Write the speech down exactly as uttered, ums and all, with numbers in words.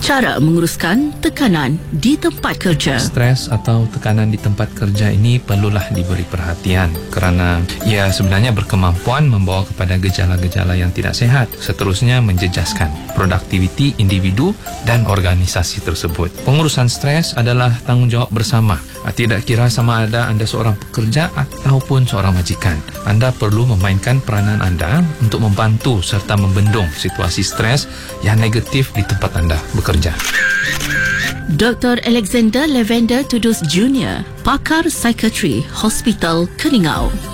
Cara menguruskan tekanan di tempat kerja. Stres atau tekanan di tempat kerja ini perlulah diberi perhatian kerana ia sebenarnya berkemampuan membawa kepada gejala-gejala yang tidak sihat, seterusnya menjejaskan produktiviti individu dan organisasi tersebut. Pengurusan stres adalah tanggungjawab bersama. Tidak kira sama ada anda seorang pekerja ataupun seorang majikan. Anda perlu memainkan peranan anda untuk membantu serta membendung situasi stres yang negatif di tempat anda bekerja. Doktor Alexander Lavender Tudus Junior, pakar psikiatri Hospital Keningau.